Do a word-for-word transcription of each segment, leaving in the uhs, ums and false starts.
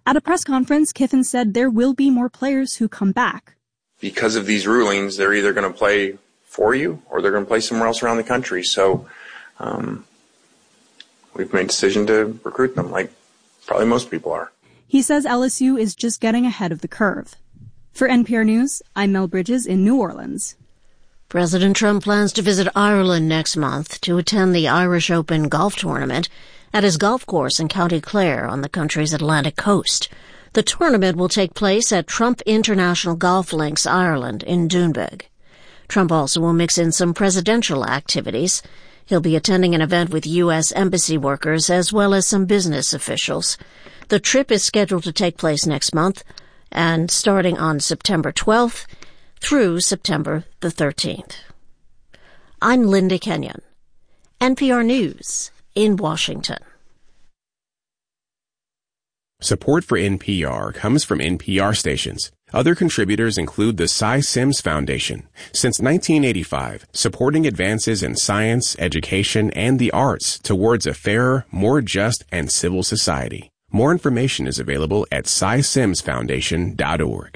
At a press conference, Kiffin said there will be more players who come back. Because of these rulings, they're either going to play for you or they're going to play somewhere else around the country. So um, we've made a decision to recruit them, like probably most people are. He says L S U is just getting ahead of the curve. For N P R News, I'm Mel Bridges in New Orleans. President Trump plans to visit Ireland next month to attend the Irish Open golf tournament at his golf course in County Clare on the country's Atlantic coast. The tournament will take place at Trump International Golf Links, Ireland, in Doonbeg. Trump also will mix in some presidential activities. He'll be attending an event with U S embassy workers as well as some business officials. The trip is scheduled to take place next month and starting on September twelfth through September the thirteenth. I'm Linda Kenyon, N P R News in Washington. Support for N P R comes from N P R stations. Other contributors include the Cy Sims Foundation. Since nineteen eighty-five, supporting advances in science, education, and the arts towards a fairer, more just, and civil society. More information is available at cy sims foundation dot org.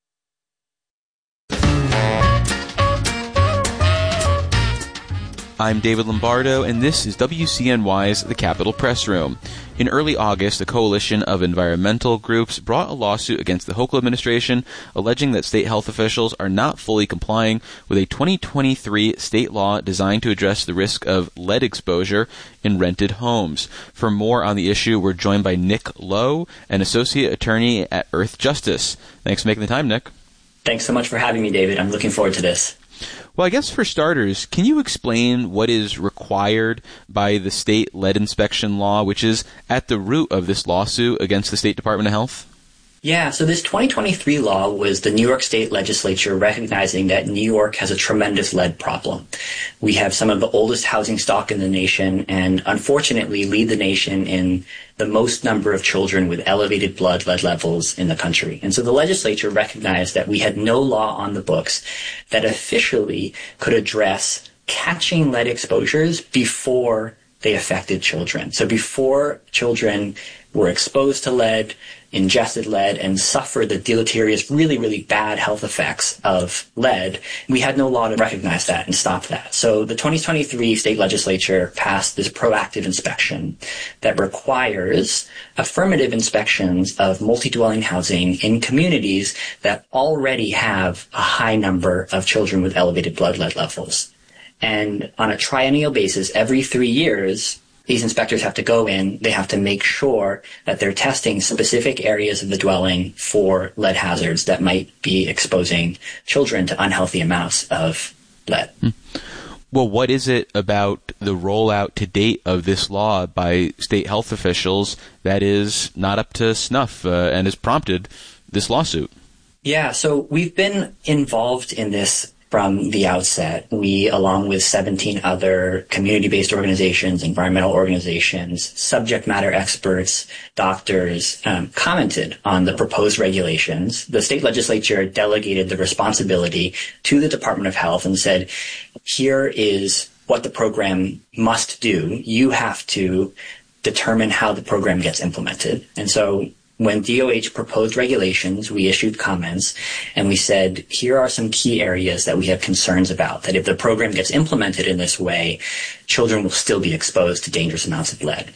I'm David Lombardo, and this is W C N Y's The Capitol Press Room. In early August, a coalition of environmental groups brought a lawsuit against the Hochul administration, alleging that state health officials are not fully complying with a twenty twenty-three state law designed to address the risk of lead exposure in rented homes. For more on the issue, we're joined by Nick Lowe, an associate attorney at Earth Justice. Thanks for making the time, Nick. Thanks so much for having me, David. I'm looking forward to this. Well, I guess for starters, can you explain what is required by the state lead inspection law, which is at the root of this lawsuit against the State Department of Health? Yeah, so this twenty twenty-three law was the New York State legislature recognizing that New York has a tremendous lead problem. We have some of the oldest housing stock in the nation and unfortunately lead the nation in the most number of children with elevated blood lead levels in the country. And so the legislature recognized that we had no law on the books that officially could address catching lead exposures before they affected children. So before children were exposed to lead, ingested lead, and suffered the deleterious, really, really bad health effects of lead, we had no law to recognize that and stop that. So the twenty twenty-three state legislature passed this proactive inspection that requires affirmative inspections of multi-dwelling housing in communities that already have a high number of children with elevated blood lead levels. And on a triennial basis, every three years, these inspectors have to go in, they have to make sure that they're testing specific areas of the dwelling for lead hazards that might be exposing children to unhealthy amounts of lead. Well, what is it about the rollout to date of this law by state health officials that is not up to snuff uh, and has prompted this lawsuit? Yeah, so we've been involved in this from the outset. We, along with seventeen other community-based organizations, environmental organizations, subject matter experts, doctors, um, commented on the proposed regulations. The state legislature delegated the responsibility to the Department of Health and said, here is what the program must do. You have to determine how the program gets implemented. And so when D O H proposed regulations, we issued comments and we said, here are some key areas that we have concerns about, that if the program gets implemented in this way, children will still be exposed to dangerous amounts of lead.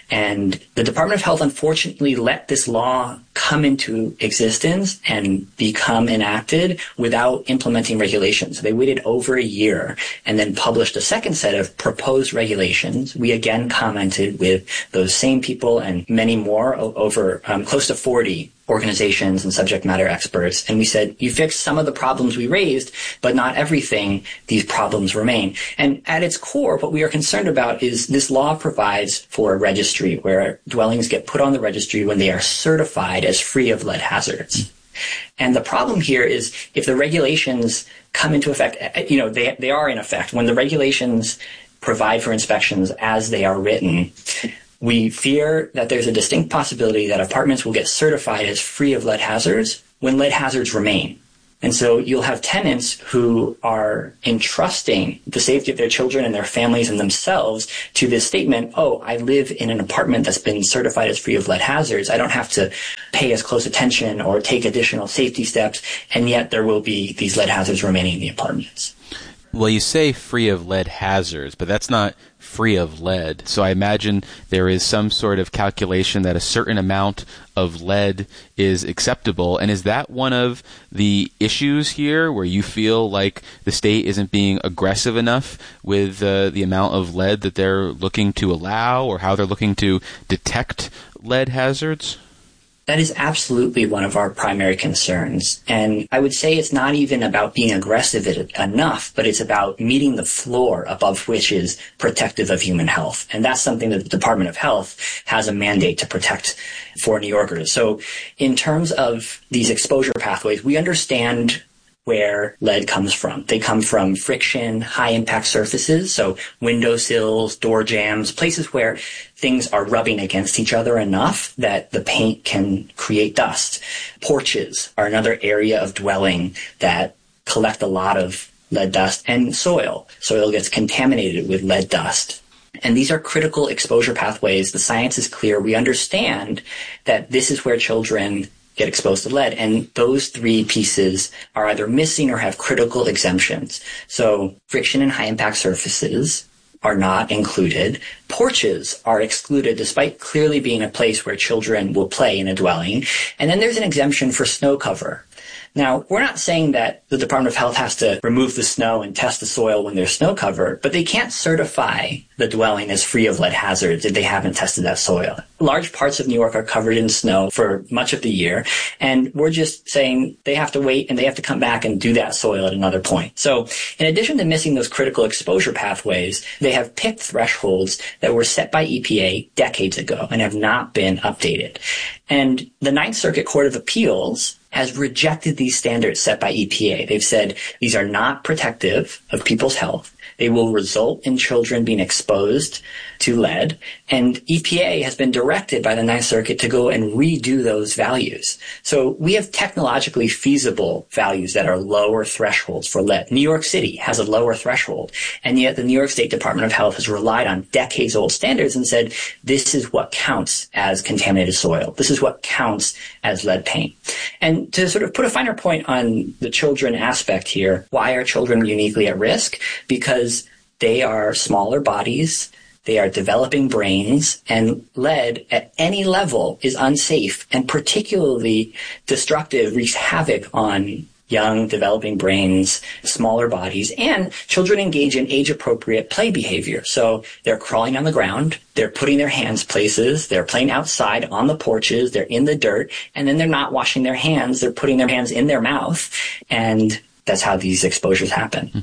And the Department of Health unfortunately let this law come into existence and become enacted without implementing regulations. They waited over a year and then published a second set of proposed regulations. We again commented with those same people and many more, over um, close to forty organizations and subject matter experts. And we said, you fixed some of the problems we raised, but not everything. These problems remain. And at its core, what we are concerned about is this law provides for a registry where dwellings get put on the registry when they are certified as free of lead hazards. And the problem here is if the regulations come into effect, you know, they, they are in effect. When the regulations provide for inspections as they are written, we fear that there's a distinct possibility that apartments will get certified as free of lead hazards when lead hazards remain. And so you'll have tenants who are entrusting the safety of their children and their families and themselves to this statement, oh, I live in an apartment that's been certified as free of lead hazards. I don't have to pay as close attention or take additional safety steps, and yet there will be these lead hazards remaining in the apartments. Well, you say free of lead hazards, but that's not free of lead. So I imagine there is some sort of calculation that a certain amount of lead is acceptable. And is that one of the issues here where you feel like the state isn't being aggressive enough with uh, the amount of lead that they're looking to allow or how they're looking to detect lead hazards? That is absolutely one of our primary concerns. And I would say it's not even about being aggressive enough, but it's about meeting the floor above which is protective of human health. And that's something that the Department of Health has a mandate to protect for New Yorkers. So in terms of these exposure pathways, we understand where lead comes from. They come from friction, high-impact surfaces, so windowsills, door jambs, places where things are rubbing against each other enough that the paint can create dust. Porches are another area of dwelling that collect a lot of lead dust, and soil. Soil gets contaminated with lead dust. And these are critical exposure pathways. The science is clear. We understand that this is where children get exposed to lead. And those three pieces are either missing or have critical exemptions. So friction and high impact surfaces are not included. Porches are excluded despite clearly being a place where children will play in a dwelling. And then there's an exemption for snow cover. Now, we're not saying that the Department of Health has to remove the snow and test the soil when there's snow cover, but they can't certify the dwelling as free of lead hazards if they haven't tested that soil. Large parts of New York are covered in snow for much of the year, and we're just saying they have to wait and they have to come back and do that soil at another point. So in addition to missing those critical exposure pathways, they have picked thresholds that were set by E P A decades ago and have not been updated. And the Ninth Circuit Court of Appeals has rejected these standards set by E P A. They've said these are not protective of people's health. They will result in children being exposed to lead. And E P A has been directed by the Ninth Circuit to go and redo those values. So we have technologically feasible values that are lower thresholds for lead. New York City has a lower threshold. And yet the New York State Department of Health has relied on decades-old standards and said, this is what counts as contaminated soil. This is what counts as lead paint. And to sort of put a finer point on the children aspect here, why are children uniquely at risk? Because they are smaller bodies, they are developing brains, and lead at any level is unsafe and particularly destructive, wreaks havoc on young developing brains, smaller bodies, and children engage in age-appropriate play behavior. So they're crawling on the ground, they're putting their hands places, they're playing outside on the porches, they're in the dirt, and then they're not washing their hands, they're putting their hands in their mouth, and that's how these exposures happen.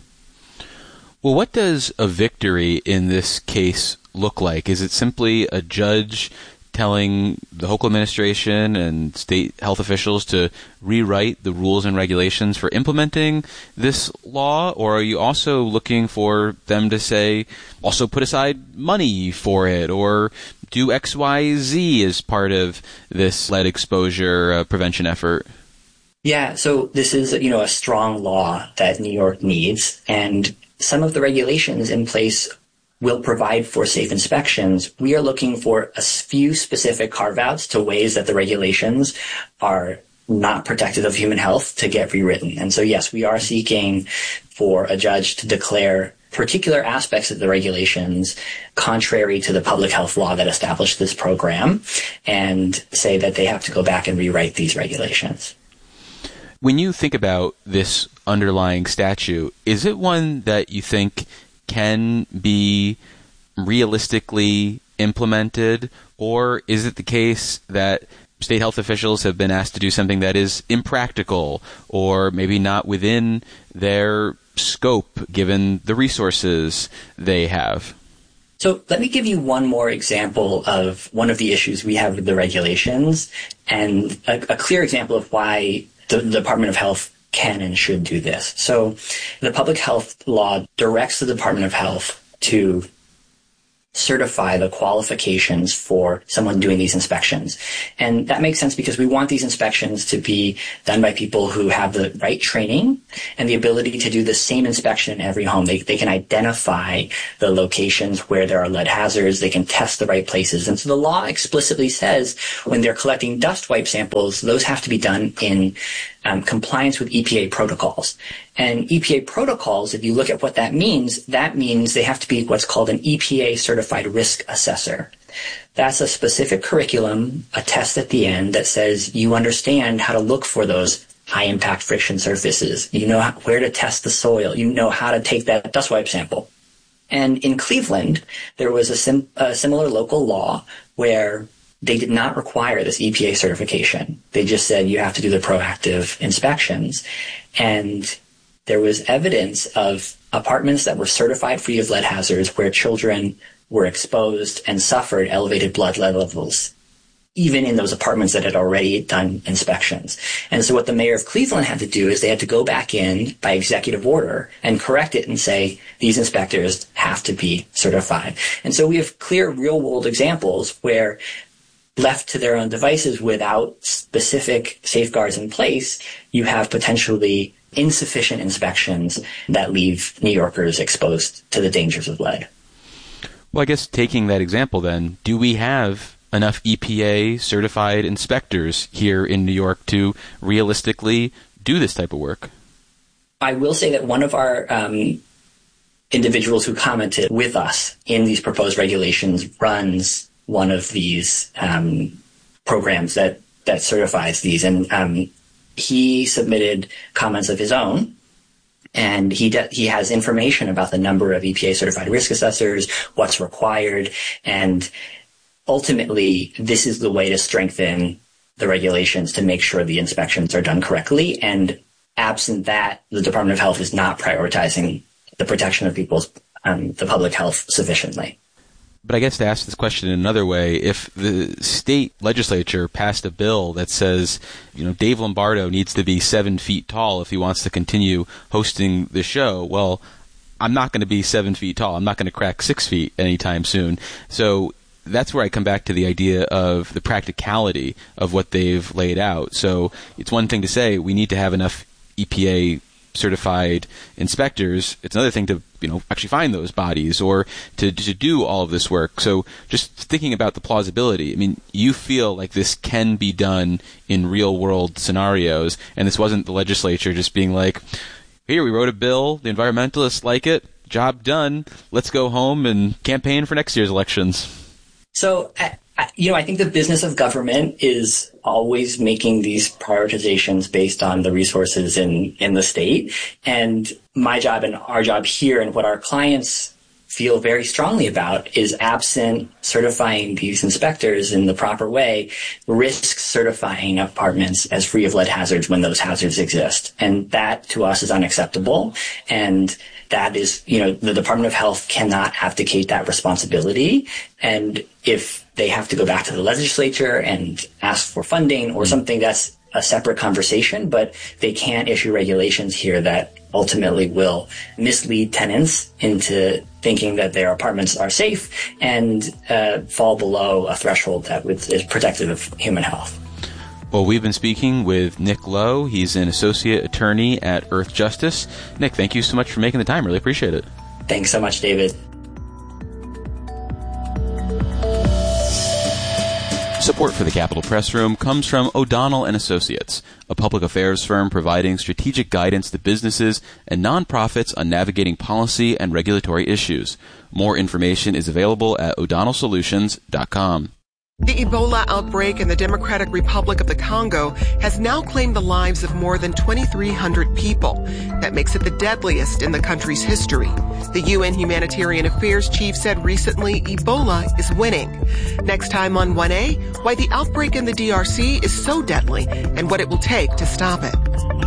Well, what does a victory in this case look like? Is it simply a judge telling the Hochul administration and state health officials to rewrite the rules and regulations for implementing this law? Or are you also looking for them to say, also put aside money for it, or do X, Y, Z as part of this lead exposure uh, prevention effort? Yeah, so this is, you know, a strong law that New York needs, and some of the regulations in place will provide for safe inspections. We are looking for a few specific carve-outs to ways that the regulations are not protective of human health to get rewritten. And so, yes, we are seeking for a judge to declare particular aspects of the regulations contrary to the public health law that established this program and say that they have to go back and rewrite these regulations. When you think about this underlying statute, is it one that you think can be realistically implemented, or is it the case that state health officials have been asked to do something that is impractical or maybe not within their scope given the resources they have? So let me give you one more example of one of the issues we have with the regulations, and a, a clear example of why the, the Department of Health can and should do this. So the public health law directs the Department of Health to certify the qualifications for someone doing these inspections. And that makes sense because we want these inspections to be done by people who have the right training and the ability to do the same inspection in every home. They, they can identify the locations where there are lead hazards. They can test the right places. And so the law explicitly says when they're collecting dust wipe samples, those have to be done in um, compliance with E P A protocols. And E P A protocols, if you look at what that means, that means they have to be what's called an E P A certified risk assessor. That's a specific curriculum, a test at the end that says you understand how to look for those high impact friction surfaces. You know how, where to test the soil. You know how to take that dust wipe sample. And in Cleveland, there was a, sim- a similar local law where they did not require this E P A certification. They just said you have to do the proactive inspections. And there was evidence of apartments that were certified free of lead hazards where children were exposed and suffered elevated blood lead levels, even in those apartments that had already done inspections. And so what the mayor of Cleveland had to do is they had to go back in by executive order and correct it and say these inspectors have to be certified. And so we have clear real-world examples where left to their own devices without specific safeguards in place, you have potentially insufficient inspections that leave New Yorkers exposed to the dangers of lead. Well, I guess taking that example then, do we have enough E P A certified inspectors here in New York to realistically do this type of work? I will say that one of our um, individuals who commented with us in these proposed regulations runs one of these um, programs that, that certifies these. And um, he submitted comments of his own. And he de- he has information about the number of E P A certified risk assessors, what's required, and ultimately, this is the way to strengthen the regulations to make sure the inspections are done correctly. And absent that, the Department of Health is not prioritizing the protection of people's um, the public health sufficiently. But I guess to ask this question in another way, if the state legislature passed a bill that says, you know, Dave Lombardo needs to be seven feet tall if he wants to continue hosting the show, well, I'm not going to be seven feet tall. I'm not going to crack six feet anytime soon. So that's where I come back to the idea of the practicality of what they've laid out. So it's one thing to say we need to have enough E P A certified inspectors. It's another thing to, you know, actually find those bodies or to to do all of this work. So just thinking about the plausibility, I mean, you feel like this can be done in real world scenarios, and this wasn't the legislature just being like, here, we wrote a bill, the environmentalists like it, job done, let's go home and campaign for next year's elections. So, you know, I think the business of government is always making these prioritizations based on the resources in, in the state. And my job and our job here and what our clients feel very strongly about is absent certifying these inspectors in the proper way, risks certifying apartments as free of lead hazards when those hazards exist. And that to us is unacceptable. And that is, you know, the Department of Health cannot abdicate that responsibility. And if they have to go back to the legislature and ask for funding or something, that's a separate conversation, but they can't issue regulations here that ultimately will mislead tenants into thinking that their apartments are safe and uh, fall below a threshold that is protective of human health. Well, we've been speaking with Nick Lowe. He's an associate attorney at Earth Justice. Nick, thank you so much for making the time. Really appreciate it. Thanks so much, David. Support for the Capitol Press Room comes from O'Donnell and Associates, a public affairs firm providing strategic guidance to businesses and nonprofits on navigating policy and regulatory issues. More information is available at o'donnell solutions dot com. The Ebola outbreak in the Democratic Republic of the Congo has now claimed the lives of more than twenty-three hundred people. That makes it the deadliest in the country's history. The U N Humanitarian Affairs Chief said recently Ebola is winning. Next time on one A, why the outbreak in the D R C is so deadly and what it will take to stop it.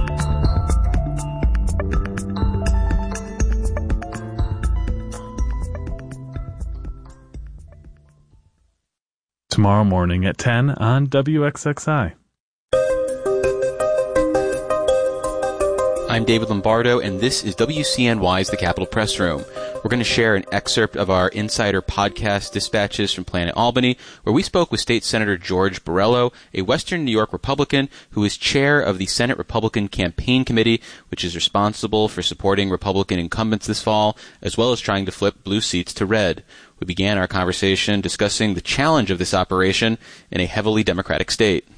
Tomorrow morning at ten on W X X I. I'm David Lombardo, and this is W C N Y's The Capitol Press Room. We're going to share an excerpt of our Insider podcast dispatches from Planet Albany, where we spoke with State Senator George Borrello, a Western New York Republican who is chair of the Senate Republican Campaign Committee, which is responsible for supporting Republican incumbents this fall, as well as trying to flip blue seats to red. We began our conversation discussing the challenge of this operation in a heavily Democratic state.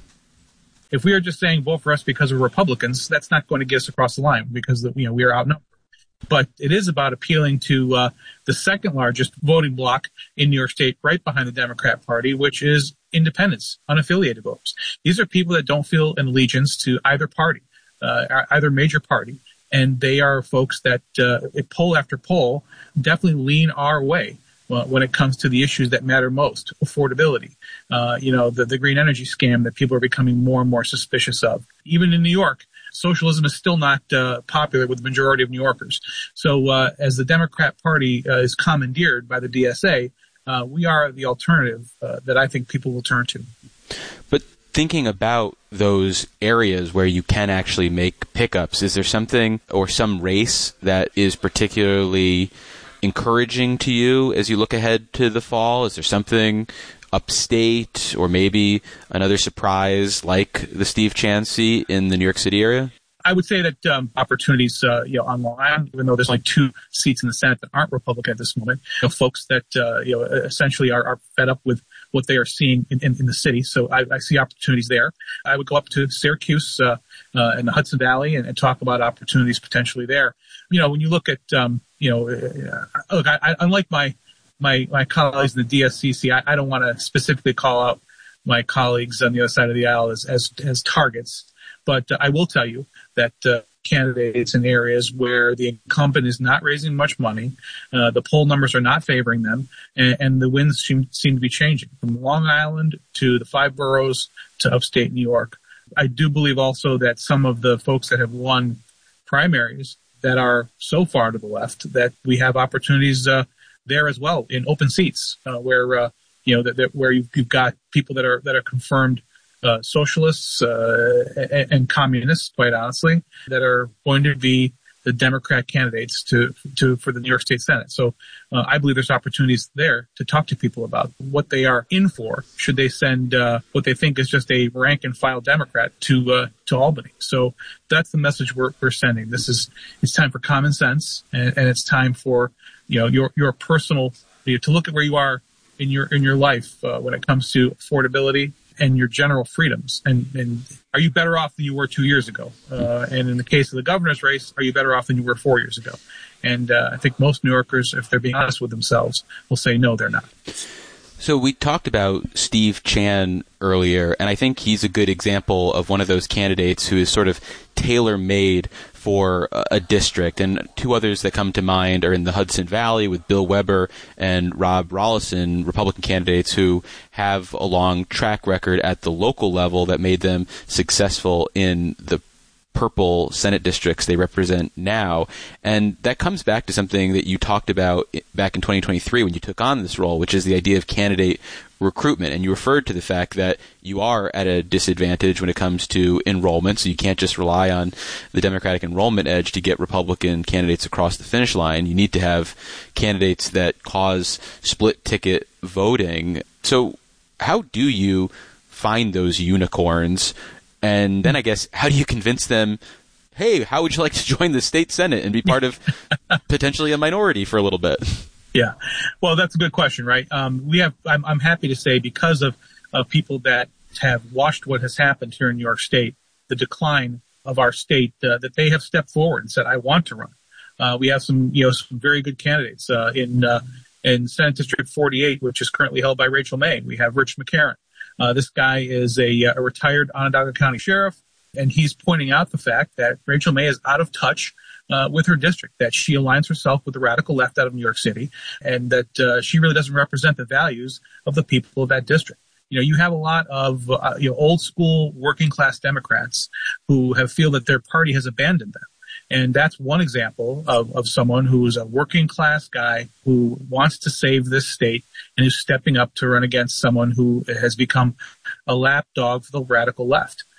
If we are just saying vote for us because we're Republicans, that's not going to get us across the line because you know we are outnumbered. But it is about appealing to uh, the second largest voting bloc in New York State, right behind the Democrat Party, which is independents, unaffiliated voters. These are people that don't feel an allegiance to either party, uh, either major party, and they are folks that uh, poll after poll definitely lean our way. Well, when it comes to the issues that matter most, affordability, uh, you know, the, the green energy scam that people are becoming more and more suspicious of. Even in New York, socialism is still not uh, popular with the majority of New Yorkers. So uh, as the Democrat Party uh, is commandeered by the D S A, uh, we are the alternative uh, that I think people will turn to. But thinking about those areas where you can actually make pickups, is there something or some race that is particularly encouraging to you as you look ahead to the fall? Is there something upstate or maybe another surprise like the Steve Chan seat in the New York City area? I would say that um, opportunities, uh, you know, on Long Island, even though there's only two seats in the Senate that aren't Republican at this moment, you know, folks that, uh, you know, essentially are, are fed up with what they are seeing in, in, in the city. So I, I see opportunities there. I would go up to Syracuse uh, uh, in the Hudson Valley and, and talk about opportunities potentially there. You know, when you look at, um, you know, uh, look, I, I, unlike my, my, my colleagues in the D S C C, I, I don't want to specifically call out my colleagues on the other side of the aisle as, as, as targets. But uh, I will tell you that uh, candidates in areas where the incumbent is not raising much money, uh, the poll numbers are not favoring them, and, and the winds seem, seem to be changing from Long Island to the five boroughs to upstate New York. I do believe also that some of the folks that have won primaries that are so far to the left that we have opportunities uh, there as well in open seats uh, where uh, you know that, that where you've, you've got people that are that are confirmed uh, socialists uh, and, and communists, quite honestly, that are going to be the Democrat candidates to to for the New York State Senate. So uh, I believe there's opportunities there to talk to people about what they are in for. Should they send uh, what they think is just a rank and file Democrat to uh, to Albany? So that's the message we're we're sending. This is it's time for common sense, and, and it's time for you know your your personal you know, to look at where you are in your in your life uh, when it comes to affordability and your general freedoms. And, and are you better off than you were two years ago? Uh, and in the case of the governor's race, are you better off than you were four years ago? And uh, I think most New Yorkers, if they're being honest with themselves, will say, no, they're not. So we talked about Steve Chan earlier, and I think he's a good example of one of those candidates who is sort of tailor-made for a district. And two others that come to mind are in the Hudson Valley with Bill Weber and Rob Rollison, Republican candidates who have a long track record at the local level that made them successful in the purple Senate districts they represent now. And that comes back to something that you talked about back in twenty twenty-three when you took on this role, which is the idea of candidate recruitment. And you referred to the fact that you are at a disadvantage when it comes to enrollment, so you can't just rely on the Democratic enrollment edge to get Republican candidates across the finish line. You need to have candidates that cause split ticket voting. So how do you find those unicorns? And then I guess, how do you convince them, hey, how would you like to join the state Senate and be part of potentially a minority for a little bit? Yeah. Well, that's a good question, right? Um, we have, I'm, I'm happy to say, because of, of people that have watched what has happened here in New York State, the decline of our state, uh, that they have stepped forward and said, I want to run. Uh, we have some, you know, some very good candidates, uh, in, uh, in Senate District forty-eight, which is currently held by Rachel May. We have Rich McCarran. Uh, this guy is a, a retired Onondaga County sheriff, and he's pointing out the fact that Rachel May is out of touch uh, with her district, that she aligns herself with the radical left out of New York City, and that uh, she really doesn't represent the values of the people of that district. You know, you have a lot of uh, you know old school working class Democrats who have feel that their party has abandoned them. And that's one example of, of someone who is a working class guy who wants to save this state and is stepping up to run against someone who has become a lapdog for the radical left.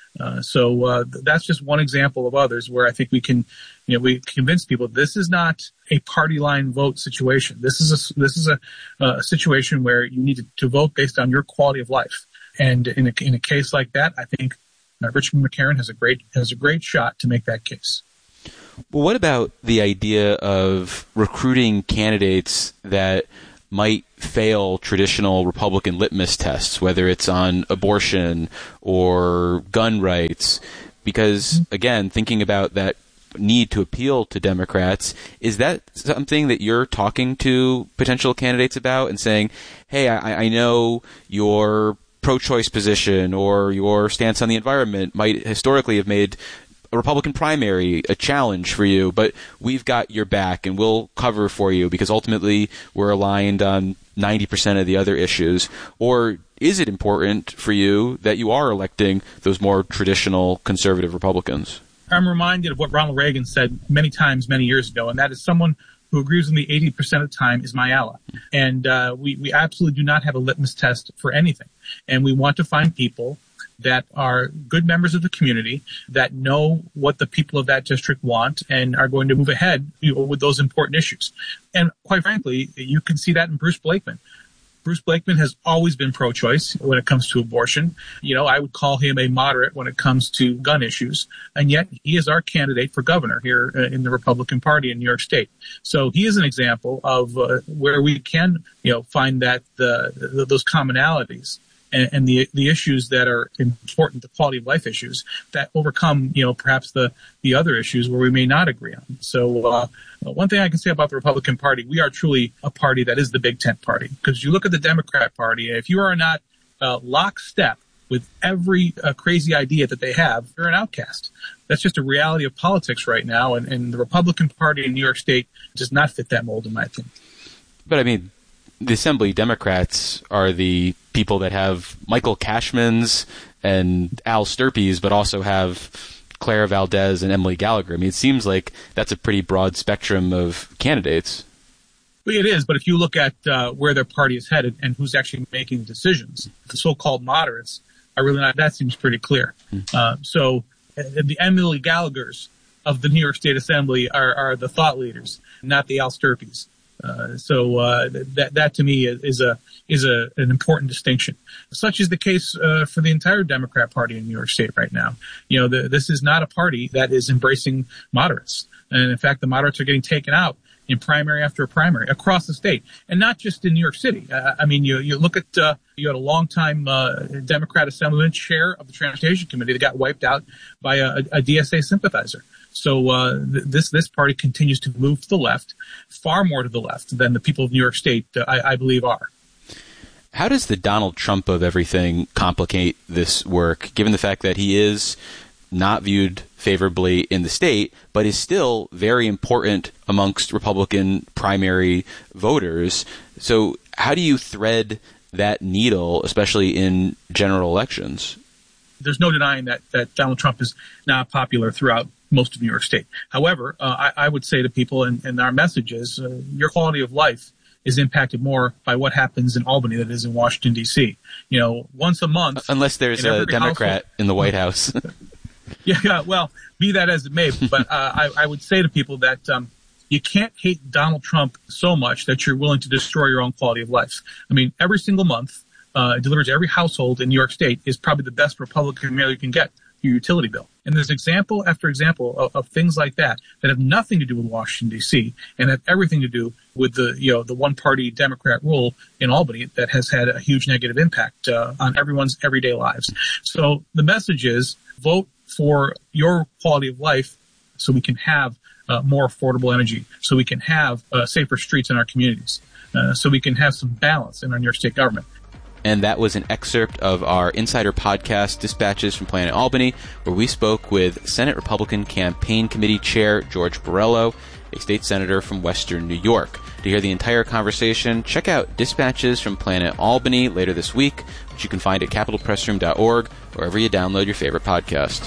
Uh, so uh, that's just one example of others where I think we can, you know, we convince people this is not a party line vote situation. This is a this is a, a situation where you need to, to vote based on your quality of life. And in a, in a case like that, I think uh, Richmond McCarran has a great has a great shot to make that case. Well, what about the idea of recruiting candidates that might fail traditional Republican litmus tests, whether it's on abortion or gun rights? Because, again, thinking about that need to appeal to Democrats, is that something that you're talking to potential candidates about and saying, hey, I, I know your pro-choice position or your stance on the environment might historically have made a Republican primary a challenge for you, but we've got your back and we'll cover for you because ultimately we're aligned on ninety percent of the other issues? Or is it important for you that you are electing those more traditional conservative Republicans? I'm reminded of what Ronald Reagan said many times many years ago, and that is someone who agrees with me eighty percent of the time is my ally. And uh, we, we absolutely do not have a litmus test for anything. And we want to find people that are good members of the community, that know what the people of that district want and are going to move ahead, you know, with those important issues. And quite frankly, you can see that in Bruce Blakeman. Bruce Blakeman has always been pro-choice when it comes to abortion. You know, I would call him a moderate when it comes to gun issues. And yet he is our candidate for governor here in the Republican Party in New York State. So he is an example of uh, where we can, you know, find that the, the, those commonalities and, and the the issues that are important, the quality of life issues that overcome, you know, perhaps the, the other issues where we may not agree on. So uh, one thing I can say about the Republican Party, we are truly a party that is the big tent party. Because you look at the Democrat Party, if you are not uh, lockstep with every uh, crazy idea that they have, you're an outcast. That's just a reality of politics right now, and, and the Republican Party in New York State does not fit that mold, in my opinion. But I mean, the Assembly Democrats are the people that have Michael Cashman's and Al Sturpey's, but also have Clara Valdez and Emily Gallagher. I mean, it seems like that's a pretty broad spectrum of candidates. Well, it is, but if you look at uh, where their party is headed and who's actually making decisions, the so-called moderates are really not. That seems pretty clear. Mm. Uh, so uh, the Emily Gallaghers of the New York State Assembly are, are the thought leaders, not the Al Sturpeys. Uh, so uh, that that to me is a is a an important distinction. Such is the case uh, for the entire Democrat Party in New York State right now. You know, the, this is not a party that is embracing moderates, and in fact, the moderates are getting taken out in primary after primary across the state, and not just in New York City. Uh, I mean, you you look at uh, you had a longtime uh, Democrat Assemblyman, chair of the Transportation Committee, that got wiped out by a, a D S A sympathizer. So uh, th- this this party continues to move to the left, far more to the left than the people of New York State, uh, I, I believe, are. How does the Donald Trump of everything complicate this work, given the fact that he is not viewed favorably in the state, but is still very important amongst Republican primary voters? So how do you thread that needle, especially in general elections? There's no denying that, that Donald Trump is not popular throughout most of New York State. However, uh, I, I would say to people, and, and our message is, uh, your quality of life is impacted more by what happens in Albany than it is in Washington, D C. You know, once a month. Unless there's a Democrat household in the White House. yeah, yeah, well, be that as it may, but uh, I, I would say to people that um, you can't hate Donald Trump so much that you're willing to destroy your own quality of life. I mean, every single month, uh, it delivers every household in New York State is probably the best Republican mail you can get, your utility bill. And there's example after example of, of things like that that have nothing to do with Washington, D C, and have everything to do with the, you know, the one-party Democrat rule in Albany that has had a huge negative impact uh, on everyone's everyday lives. So the message is vote for your quality of life so we can have uh, more affordable energy, so we can have uh, safer streets in our communities, uh, so we can have some balance in our New York State government. And that was an excerpt of our Insider Podcast, Dispatches from Planet Albany, where we spoke with Senate Republican Campaign Committee Chair George Borrello, a state senator from Western New York. To hear the entire conversation, check out Dispatches from Planet Albany later this week, which you can find at capital press room dot org, wherever you download your favorite podcast.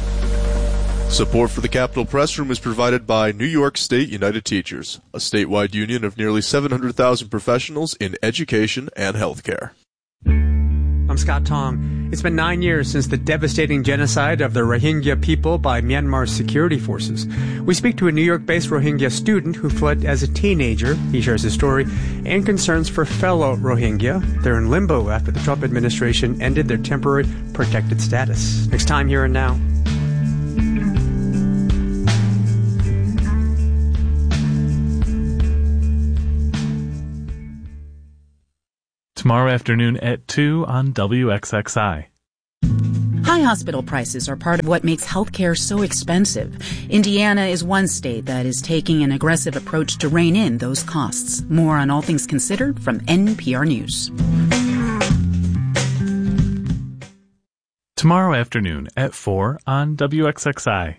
Support for the Capitol Press Room is provided by New York State United Teachers, a statewide union of nearly seven hundred thousand professionals in education and healthcare. I'm Scott Tong. It's been nine years since the devastating genocide of the Rohingya people by Myanmar's security forces. We speak to a New York-based Rohingya student who fled as a teenager. He shares his story and concerns for fellow Rohingya. They're in limbo after the Trump administration ended their temporary protected status. Next time, Here and Now. Tomorrow afternoon at two on W X X I. High hospital prices are part of what makes healthcare so expensive. Indiana is one state that is taking an aggressive approach to rein in those costs. More on All Things Considered from N P R News. Tomorrow afternoon at four on W X X I.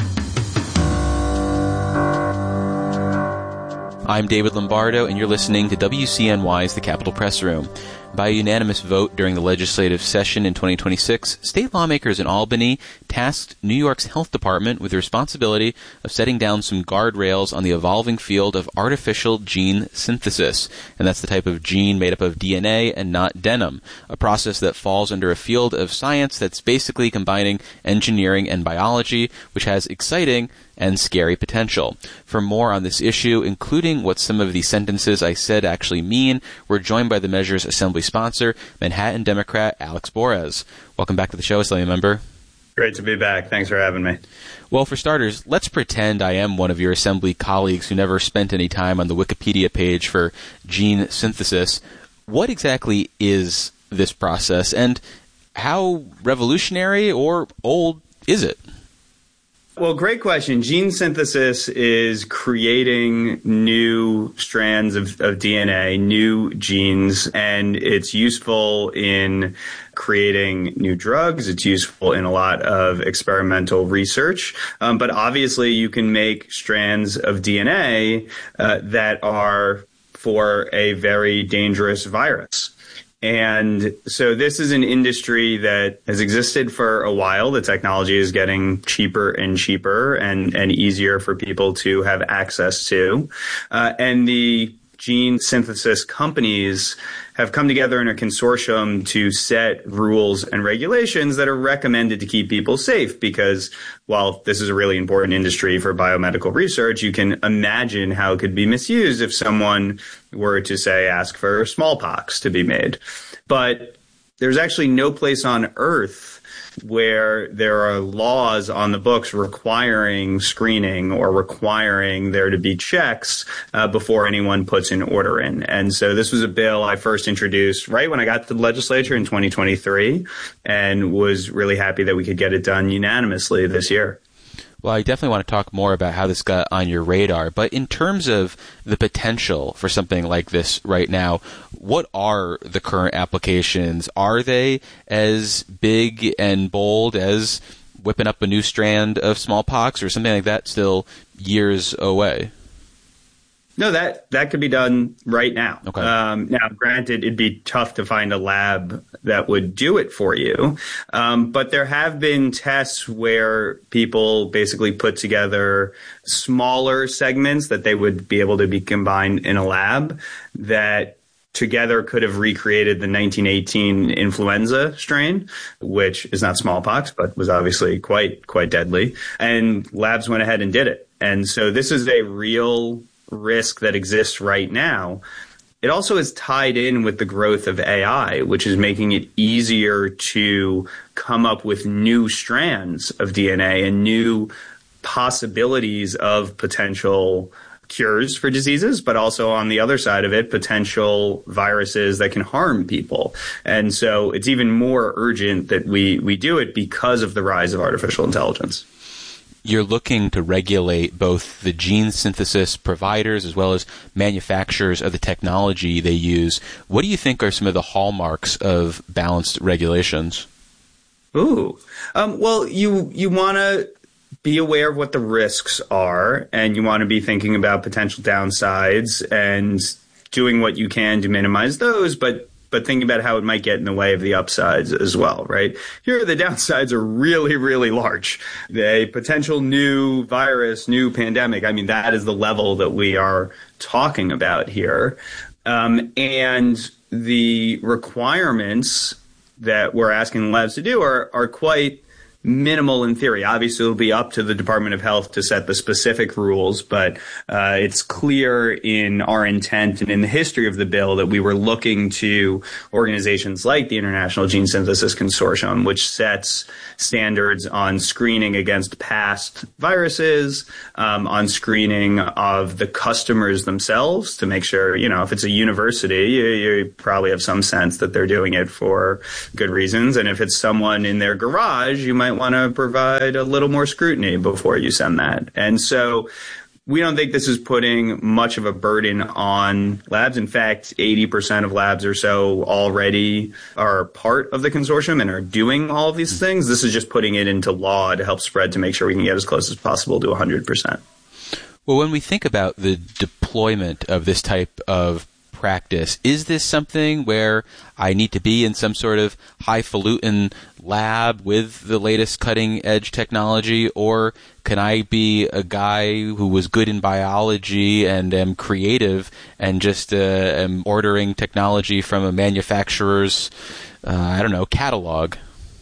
I'm David Lombardo, and you're listening to W C N Y's The Capitol Press Room. By a unanimous vote during the legislative session in twenty twenty-six, state lawmakers in Albany tasked New York's health department with the responsibility of setting down some guardrails on the evolving field of artificial gene synthesis. And that's the type of gene made up of D N A and not denim, a process that falls under a field of science that's basically combining engineering and biology, which has exciting and scary potential. For more on this issue, including what some of the sentences I said actually mean, we're joined by the measure's Assembly sponsor, Manhattan Democrat Alex Borez. Welcome back to the show, Assembly member. Great to be back. Thanks for having me. Well, for starters, let's pretend I am one of your Assembly colleagues who never spent any time on the Wikipedia page for gene synthesis. What exactly is this process, and how revolutionary or old is it? Well, great question. Gene synthesis is creating new strands of, of D N A, new genes, and it's useful in creating new drugs. It's useful in a lot of experimental research. Um, but obviously, you can make strands of D N A uh, that are for a very dangerous virus. And so this is an industry that has existed for a while. The technology is getting cheaper and cheaper and, and easier for people to have access to. Uh, and the gene synthesis companies have come together in a consortium to set rules and regulations that are recommended to keep people safe, because while this is a really important industry for biomedical research, you can imagine how it could be misused if someone were to, say, ask for smallpox to be made. But there's actually no place on Earth where there are laws on the books requiring screening or requiring there to be checks uh, before anyone puts an order in. And so this was a bill I first introduced right when I got to the legislature in twenty twenty-three, and was really happy that we could get it done unanimously this year. Well, I definitely want to talk more about how this got on your radar, but in terms of the potential for something like this right now, what are the current applications? Are they as big and bold as whipping up a new strand of smallpox, or something like that still years away? No, that, that could be done right now. Okay. Um, now, granted, it'd be tough to find a lab that would do it for you. Um, but there have been tests where people basically put together smaller segments that they would be able to be combined in a lab that together could have recreated the nineteen eighteen influenza strain, which is not smallpox, but was obviously quite, quite deadly. And labs went ahead and did it. And so this is a real risk that exists right now. It also is tied in with the growth of A I, which is making it easier to come up with new strands of D N A and new possibilities of potential cures for diseases, but also on the other side of it, potential viruses that can harm people. And so it's even more urgent that we, we do it because of the rise of artificial intelligence. You're looking to regulate both the gene synthesis providers as well as manufacturers of the technology they use. What do you think are some of the hallmarks of balanced regulations? Ooh, um, well, you you want to be aware of what the risks are, and you want to be thinking about potential downsides and doing what you can to minimize those, but but thinking about how it might get in the way of the upsides as well, right? Here, the downsides are really, really large. A potential new virus, new pandemic, I mean, that is the level that we are talking about here. Um, and the requirements that we're asking labs to do are, are quite minimal in theory. Obviously, it'll be up to the Department of Health to set the specific rules, but uh, it's clear in our intent and in the history of the bill that we were looking to organizations like the International Gene Synthesis Consortium, which sets standards on screening against past viruses, um, on screening of the customers themselves to make sure, you know, if it's a university, you, you probably have some sense that they're doing it for good reasons. And if it's someone in their garage, you might want to provide a little more scrutiny before you send that. And so we don't think this is putting much of a burden on labs. In fact, eighty percent of labs or so already are part of the consortium and are doing all of these things. This is just putting it into law to help spread to make sure we can get as close as possible to one hundred percent. Well, when we think about the deployment of this type of practice, is this something where I need to be in some sort of highfalutin lab with the latest cutting edge technology, or can I be a guy who was good in biology and am creative and just uh, am ordering technology from a manufacturer's, uh, I don't know, catalog?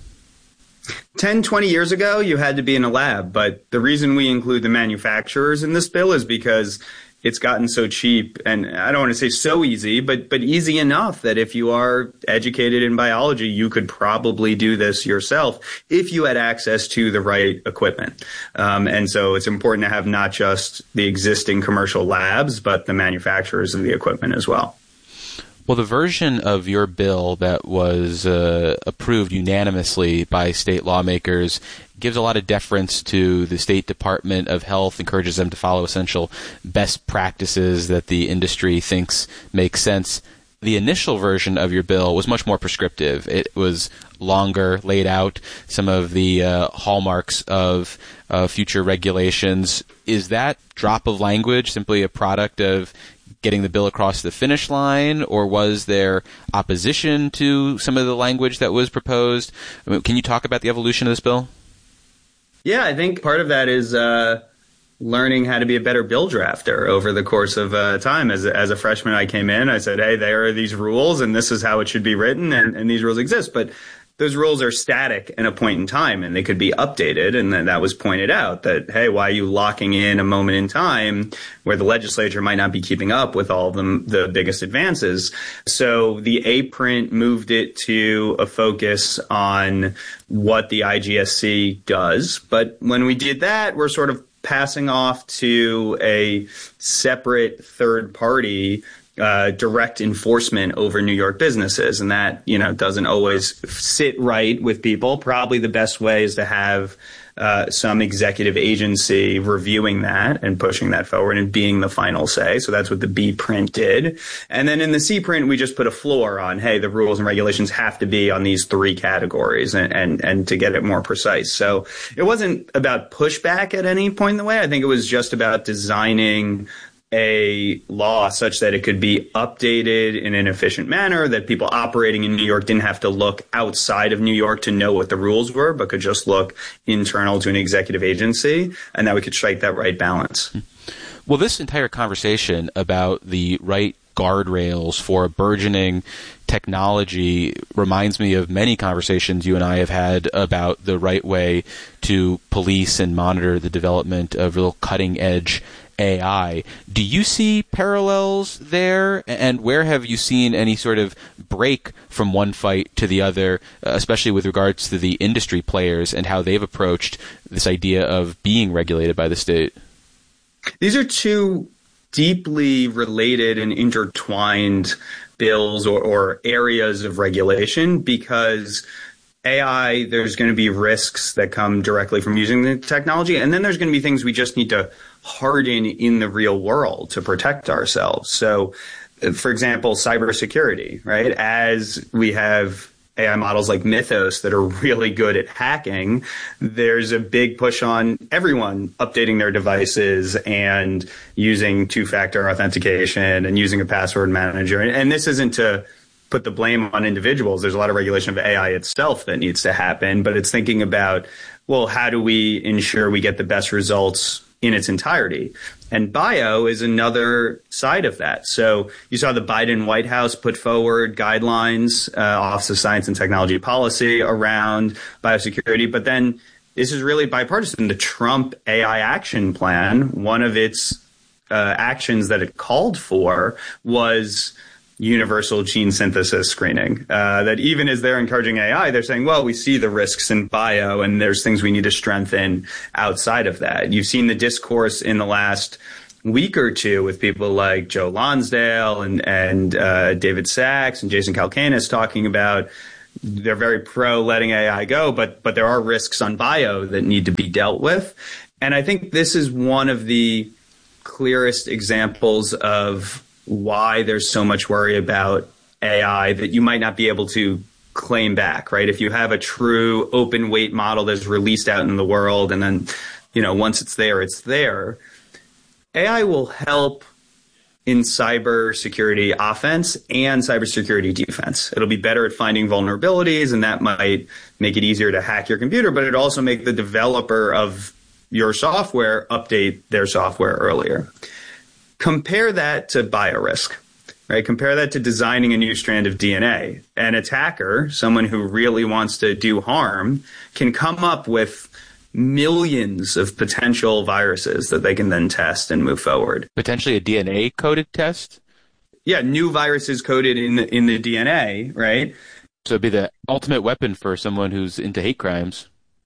ten, twenty years ago, you had to be in a lab, but the reason we include the manufacturers in this bill is because it's gotten so cheap, and I don't want to say so easy, but but easy enough that if you are educated in biology, you could probably do this yourself if you had access to the right equipment. Um, and so it's important to have not just the existing commercial labs, but the manufacturers of the equipment as well. Well, the version of your bill that was uh, approved unanimously by state lawmakers gives a lot of deference to the State Department of Health, encourages them to follow essential best practices that the industry thinks make sense. The initial version of your bill was much more prescriptive. It was longer, laid out some of the uh, hallmarks of uh, future regulations. Is that drop of language simply a product of getting the bill across the finish line, or was there opposition to some of the language that was proposed? I mean, can you talk about the evolution of this bill? Yeah, I think part of that is uh, learning how to be a better bill drafter over the course of uh, time. As a, as a freshman, I came in, I said, hey, there are these rules, and this is how it should be written, and, and these rules exist. But those rules are static in a point in time, and they could be updated. And then that was pointed out that, hey, why are you locking in a moment in time where the legislature might not be keeping up with all of them, the biggest advances? So the A-Print moved it to a focus on what the I G S C does. But when we did that, we're sort of passing off to a separate third party Uh, direct enforcement over New York businesses. And that, you know, doesn't always sit right with people. Probably the best way is to have uh, some executive agency reviewing that and pushing that forward and being the final say. So that's what the B-Print did. And then in the C-Print, we just put a floor on, hey, the rules and regulations have to be on these three categories, and, and, and to get it more precise. So it wasn't about pushback at any point in the way. I think it was just about designing a law such that it could be updated in an efficient manner, that people operating in New York didn't have to look outside of New York to know what the rules were, but could just look internal to an executive agency, and that we could strike that right balance. Well, this entire conversation about the right guardrails for a burgeoning technology reminds me of many conversations you and I have had about the right way to police and monitor the development of real cutting-edge A I. Do you see parallels there? And where have you seen any sort of break from one fight to the other, especially with regards to the industry players and how they've approached this idea of being regulated by the state? These are two deeply related and intertwined bills or, or areas of regulation, because A I, there's going to be risks that come directly from using the technology, and then there's going to be things we just need to harden in the real world to protect ourselves. So, for example, cybersecurity, right? As we have A I models like Mythos that are really good at hacking, there's a big push on everyone updating their devices and using two-factor authentication and using a password manager. And, and this isn't to put the blame on individuals. There's a lot of regulation of A I itself that needs to happen, but it's thinking about, well, how do we ensure we get the best results in its entirety. And bio is another side of that. So you saw the Biden White House put forward guidelines, uh, Office of Science and Technology Policy around biosecurity. But then this is really bipartisan. The Trump A I Action Plan, one of its uh, actions that it called for was universal gene synthesis screening. Uh, that even as they're encouraging A I, they're saying, well, we see the risks in bio and there's things we need to strengthen outside of that. You've seen the discourse in the last week or two with people like Joe Lonsdale and, and uh, David Sachs and Jason Calacanis talking about they're very pro letting A I go, but but there are risks on bio that need to be dealt with. And I think this is one of the clearest examples of why there's so much worry about A I that you might not be able to claim back, right? If you have a true open weight model that's released out in the world and then, you know, once it's there, it's there. A I will help in cybersecurity offense and cybersecurity defense. It'll be better at finding vulnerabilities, and that might make it easier to hack your computer, but it also make the developer of your software update their software earlier. Compare that to biorisk, right? Compare that to designing a new strand of D N A. An attacker, someone who really wants to do harm, can come up with millions of potential viruses that they can then test and move forward. Potentially a D N A-coded test? Yeah, new viruses coded in the, in the D N A, right? So it'd be the ultimate weapon for someone who's into hate crimes.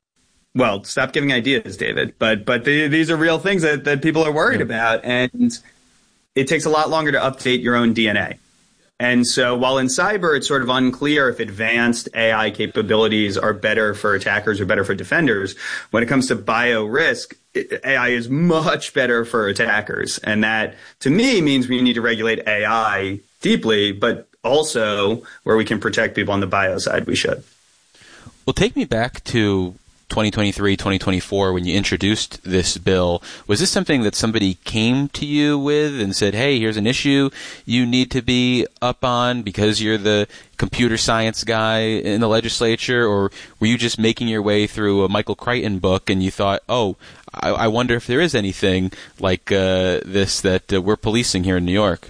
Well, stop giving ideas, David. But but the, these are real things that, that people are worried yeah. about, and it takes a lot longer to update your own D N A. And so while in cyber, it's sort of unclear if advanced A I capabilities are better for attackers or better for defenders, when it comes to bio risk, A I is much better for attackers. And that, to me, means we need to regulate A I deeply, but also where we can protect people on the bio side, we should. Well, take me back to twenty twenty-three, twenty twenty-four, when you introduced this bill. Was this something that somebody came to you with and said, hey, here's an issue you need to be up on because you're the computer science guy in the legislature? Or were you just making your way through a Michael Crichton book and you thought, oh, I, I wonder if there is anything like uh, this that uh, we're policing here in New York?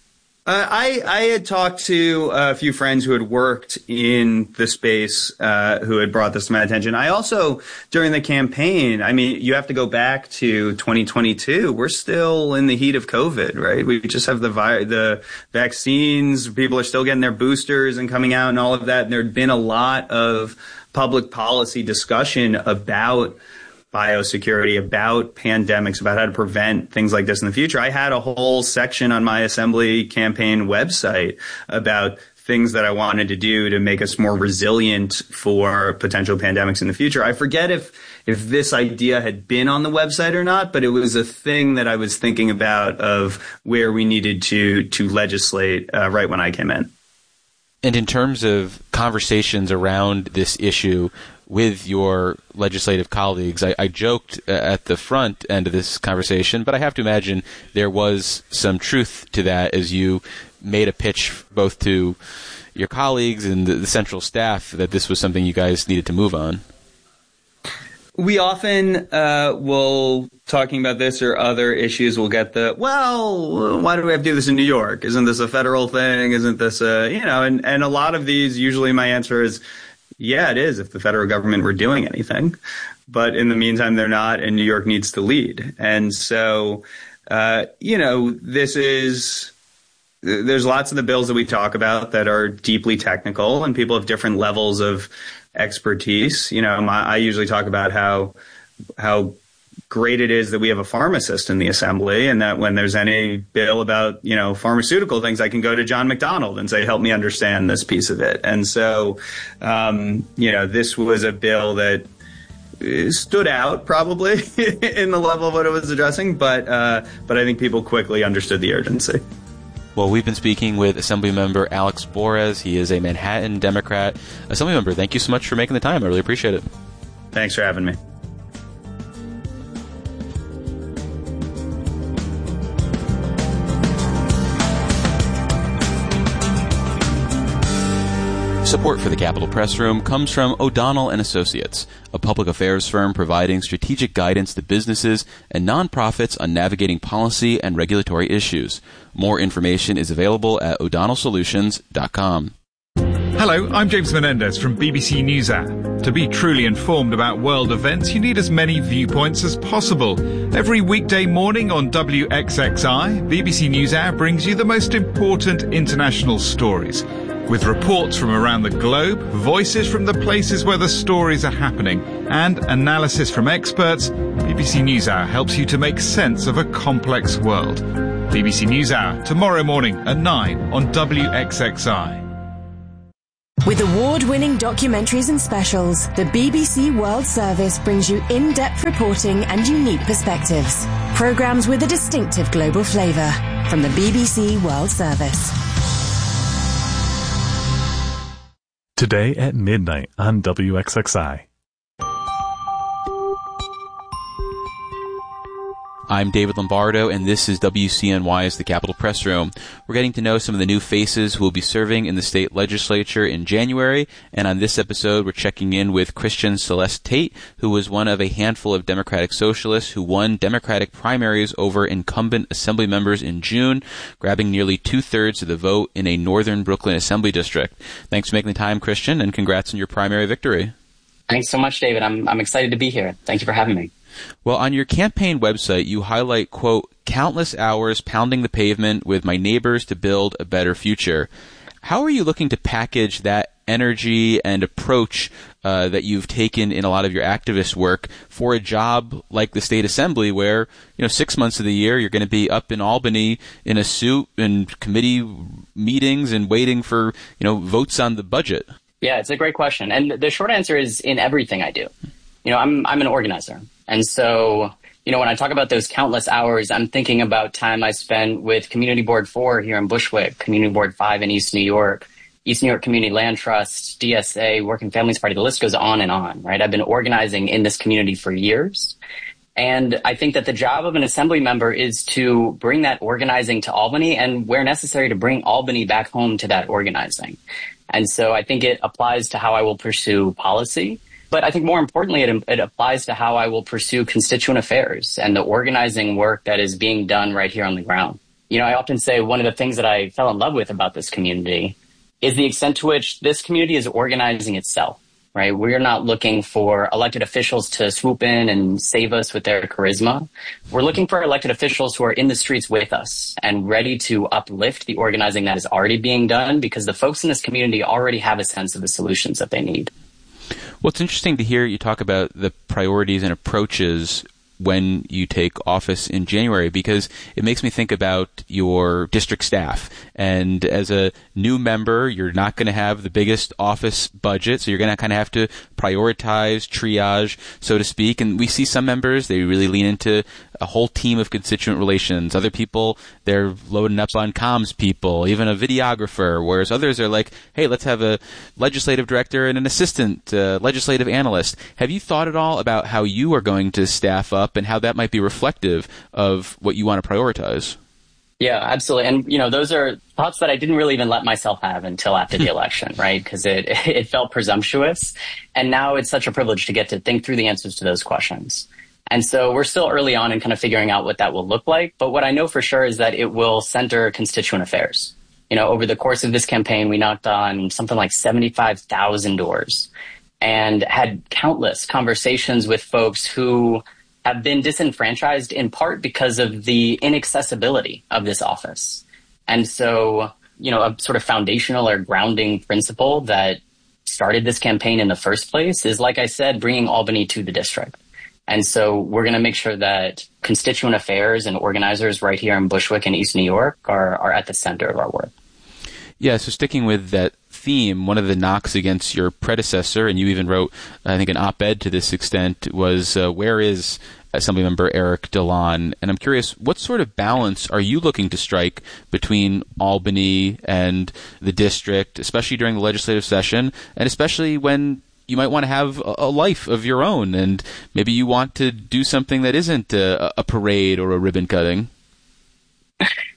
Uh, I, I had talked to a few friends who had worked in the space uh, who had brought this to my attention. I also, during the campaign, I mean, you have to go back to twenty twenty-two. We're still in the heat of COVID, right? We just have the vi- the vaccines. People are still getting their boosters and coming out and all of that. And there had been a lot of public policy discussion about biosecurity, about pandemics, about how to prevent things like this in the future. I had a whole section on my Assembly campaign website about things that I wanted to do to make us more resilient for potential pandemics in the future. I forget if if this idea had been on the website or not, but it was a thing that I was thinking about of where we needed to to legislate uh, right when I came in. And in terms of conversations around this issue with your legislative colleagues, I, I joked at the front end of this conversation, but I have to imagine there was some truth to that as you made a pitch both to your colleagues and the, the central staff that this was something you guys needed to move on. We often uh, will, talking about this or other issues, will get the, well, why do we have to do this in New York? Isn't this a federal thing? Isn't this a, you know, and, and a lot of these, usually my answer is, yeah, it is if the federal government were doing anything. But in the meantime, they're not, and New York needs to lead. And so, uh, you know, this is, there's lots of the bills that we talk about that are deeply technical, and people have different levels of expertise. You know, my, I usually talk about how how great it is that we have a pharmacist in the Assembly, and that when there's any bill about, you know, pharmaceutical things, I can go to John McDonald and say, help me understand this piece of it. And so, um, you know, this was a bill that stood out probably in the level of what it was addressing, but uh, but I think people quickly understood the urgency. Well, we've been speaking with Assemblymember Alex Borez. He is a Manhattan Democrat. Assemblymember, thank you so much for making the time. I really appreciate it. Thanks for having me. Support for the Capitol Press Room comes from O'Donnell and Associates, a public affairs firm providing strategic guidance to businesses and nonprofits on navigating policy and regulatory issues. More information is available at o'donnell solutions dot com. Hello, I'm James Menendez from B B C NewsHour. To be truly informed about world events, you need as many viewpoints as possible. Every weekday morning on W X X I, B B C NewsHour brings you the most important international stories. With reports from around the globe, voices from the places where the stories are happening, and analysis from experts, B B C NewsHour helps you to make sense of a complex world. B B C NewsHour, tomorrow morning at nine on W X X I. With award-winning documentaries and specials, the B B C World Service brings you in-depth reporting and unique perspectives. Programs with a distinctive global flavour from the B B C World Service. Today at midnight on W X X I. I'm David Lombardo, and this is W C N Y's The Capitol Press Room. We're getting to know some of the new faces who will be serving in the state legislature in January, and on this episode, we're checking in with Christian Celeste Tate, who was one of a handful of Democratic socialists who won Democratic primaries over incumbent assembly members in June, grabbing nearly two-thirds of the vote in a northern Brooklyn assembly district. Thanks for making the time, Christian, and congrats on your primary victory. Thanks so much, David. I'm I'm excited to be here. Thank you for having me. Well, on your campaign website, you highlight, quote, countless hours pounding the pavement with my neighbors to build a better future. How are you looking to package that energy and approach uh, that you've taken in a lot of your activist work for a job like the state assembly where, you know, six months of the year you're going to be up in Albany in a suit and committee meetings and waiting for, you know, votes on the budget? Yeah, it's a great question. And the short answer is in everything I do. You know, I'm I'm an organizer. And so, you know, when I talk about those countless hours, I'm thinking about time I spent with Community Board four here in Bushwick, Community Board five in East New York, East New York Community Land Trust, D S A, Working Families Party, the list goes on and on, right? I've been organizing in this community for years. And I think that the job of an assembly member is to bring that organizing to Albany and, where necessary, to bring Albany back home to that organizing. And so I think it applies to how I will pursue policy. But I think more importantly, it, it applies to how I will pursue constituent affairs and the organizing work that is being done right here on the ground. You know, I often say one of the things that I fell in love with about this community is the extent to which this community is organizing itself, right? We're not looking for elected officials to swoop in and save us with their charisma. We're looking for elected officials who are in the streets with us and ready to uplift the organizing that is already being done, because the folks in this community already have a sense of the solutions that they need. Well, it's interesting to hear you talk about the priorities and approaches when you take office in January, because it makes me think about your district staff. And as a new member, you're not going to have the biggest office budget, so you're going to kind of have to prioritize, triage, so to speak. And we see some members, they really lean into a whole team of constituent relations. Other people, they're loading up on comms people, even a videographer, whereas others are like, hey, let's have a legislative director and an assistant uh, legislative analyst. Have you thought at all about how you are going to staff up and how that might be reflective of what you want to prioritize? Yeah, absolutely. And, you know, those are thoughts that I didn't really even let myself have until after the election, right? Because it, it felt presumptuous. And now it's such a privilege to get to think through the answers to those questions. And so we're still early on in kind of figuring out what that will look like. But what I know for sure is that it will center constituent affairs. You know, over the course of this campaign, we knocked on something like seventy-five thousand doors and had countless conversations with folks who have been disenfranchised in part because of the inaccessibility of this office. And so, you know, a sort of foundational or grounding principle that started this campaign in the first place is, like I said, bringing Albany to the district. And so we're going to make sure that constituent affairs and organizers right here in Bushwick and East New York are, are at the center of our work. Yeah, so sticking with that theme, one of the knocks against your predecessor, and you even wrote, I think, an op-ed to this extent, was uh, where is Assemblymember Eric Dillon? And I'm curious, what sort of balance are you looking to strike between Albany and the district, especially during the legislative session, and especially when you might want to have a life of your own, and maybe you want to do something that isn't a, a parade or a ribbon cutting?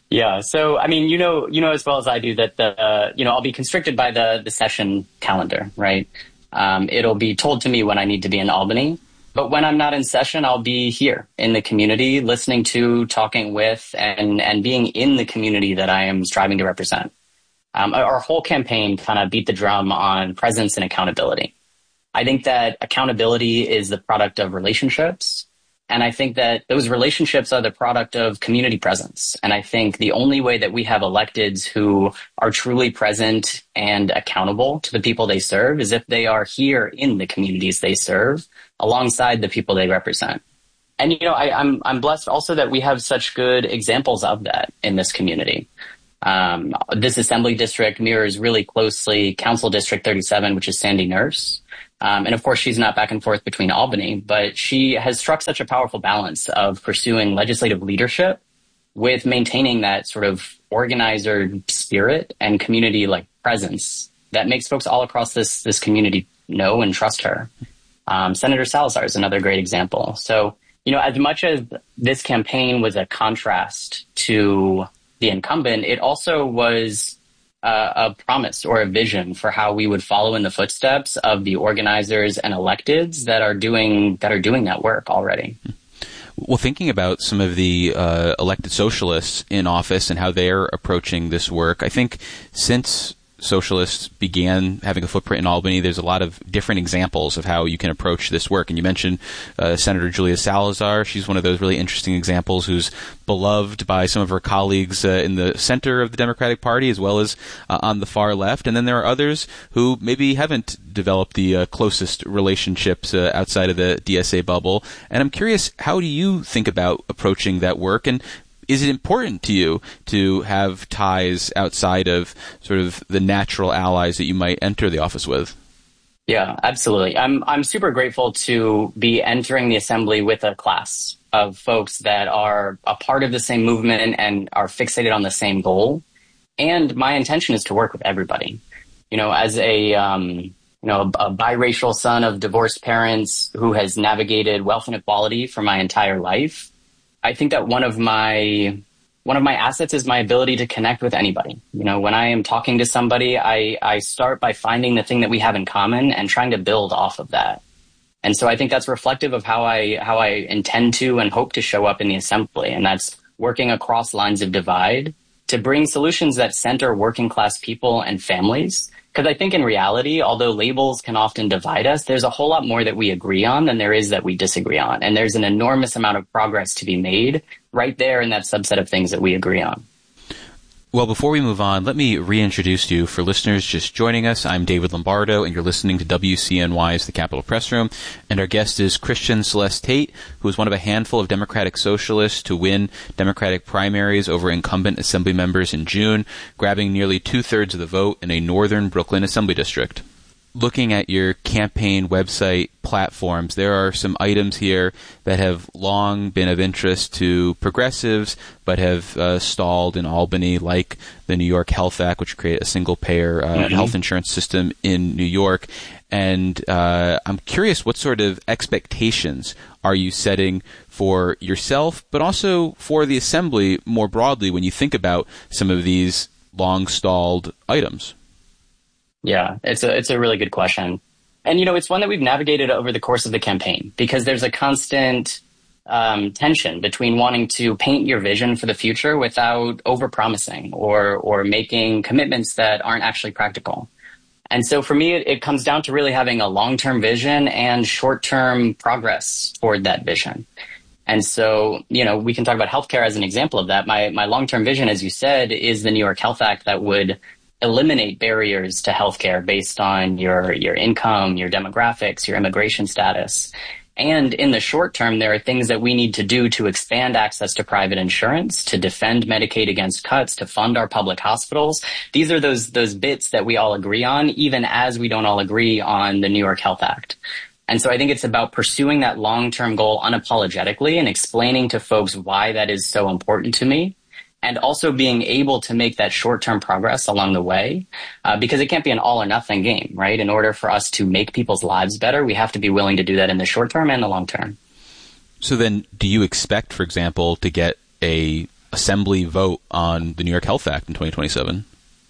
Yeah. So, I mean, you know, you know as well as I do that the, uh, you know, I'll be constricted by the the session calendar, right? Um, it'll be told to me when I need to be in Albany. But when I'm not in session, I'll be here in the community, listening to, talking with, and, and being in the community that I am striving to represent. Um, our whole campaign kind of beat the drum on presence and accountability. I think that accountability is the product of relationships. And I think that those relationships are the product of community presence. And I think the only way that we have electeds who are truly present and accountable to the people they serve is if they are here in the communities they serve alongside the people they represent. And, you know, I, I'm, I'm blessed also that we have such good examples of that in this community. Um, this assembly district mirrors really closely Council District thirty-seven, which is Sandy Nurse. Um, and of course, she's not back and forth between Albany, but she has struck such a powerful balance of pursuing legislative leadership with maintaining that sort of organizer spirit and community like presence that makes folks all across this, this community know and trust her. Um, Senator Salazar is another great example. So, you know, as much as this campaign was a contrast to the incumbent, it also was Uh, a promise or a vision for how we would follow in the footsteps of the organizers and electeds that are doing that are doing that work already. Well, thinking about some of the uh, elected socialists in office and how they're approaching this work, I think since socialists began having a footprint in Albany, there's a lot of different examples of how you can approach this work. And you mentioned uh, Senator Julia Salazar. She's one of those really interesting examples who's beloved by some of her colleagues uh, in the center of the Democratic Party as well as uh, on the far left. And then there are others who maybe haven't developed the uh, closest relationships uh, outside of the D S A bubble. And I'm curious, how do you think about approaching that work? And is it important to you to have ties outside of sort of the natural allies that you might enter the office with? Yeah, absolutely. I'm I'm super grateful to be entering the assembly with a class of folks that are a part of the same movement and are fixated on the same goal. And my intention is to work with everybody. You know, as a um, you know a, a biracial son of divorced parents who has navigated wealth inequality for my entire life, I think that one of my one of my assets is my ability to connect with anybody. You know, when I am talking to somebody, I, I start by finding the thing that we have in common and trying to build off of that. And so I think that's reflective of how I how I intend to and hope to show up in the assembly. And that's working across lines of divide to bring solutions that center working class people and families. Because I think in reality, although labels can often divide us, there's a whole lot more that we agree on than there is that we disagree on. And there's an enormous amount of progress to be made right there in that subset of things that we agree on. Well, before we move on, let me reintroduce you for listeners just joining us. I'm David Lombardo, and you're listening to W C N Y's The Capitol Press Room. And our guest is Christian Celeste Tate, who is one of a handful of Democratic socialists to win Democratic primaries over incumbent assembly members in June, grabbing nearly two-thirds of the vote in a northern Brooklyn assembly district. Looking at your campaign website platforms, there are some items here that have long been of interest to progressives but have uh, stalled in Albany, like the New York Health Act, which created a single-payer uh, mm-hmm. health insurance system in New York. And uh, I'm curious, what sort of expectations are you setting for yourself, but also for the Assembly more broadly when you think about some of these long-stalled items? Yeah, it's a it's a really good question. And, you know, it's one that we've navigated over the course of the campaign because there's a constant um, tension between wanting to paint your vision for the future without overpromising or or making commitments that aren't actually practical. And so for me, it, it comes down to really having a long-term vision and short-term progress toward that vision. And so, you know, we can talk about healthcare as an example of that. My my long-term vision, as you said, is the New York Health Act that would eliminate barriers to healthcare based on your, your income, your demographics, your immigration status. And in the short term, there are things that we need to do to expand access to private insurance, to defend Medicaid against cuts, to fund our public hospitals. These are those, those bits that we all agree on, even as we don't all agree on the New York Health Act. And so I think it's about pursuing that long-term goal unapologetically and explaining to folks why that is so important to me. And also being able to make that short-term progress along the way, uh, because it can't be an all or nothing game, right? In order for us to make people's lives better, we have to be willing to do that in the short term and the long term. So then, do you expect, for example, to get a assembly vote on the New York Health Act in twenty twenty-seven?